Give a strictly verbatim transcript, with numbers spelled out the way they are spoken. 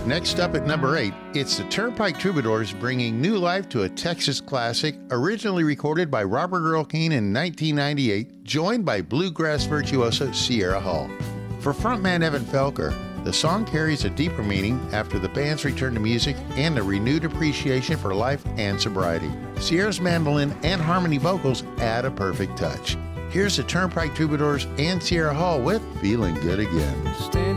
Next up at number eight, it's the Turnpike Troubadours bringing new life to a Texas classic originally recorded by Robert Earl Keen in nineteen ninety-eight, joined by bluegrass virtuoso Sierra Hull. For frontman Evan Felker, the song carries a deeper meaning after the band's return to music and a renewed appreciation for life and sobriety. Sierra's mandolin and harmony vocals add a perfect touch. Here's the Turnpike Troubadours and Sierra Hull with Feeling Good Again.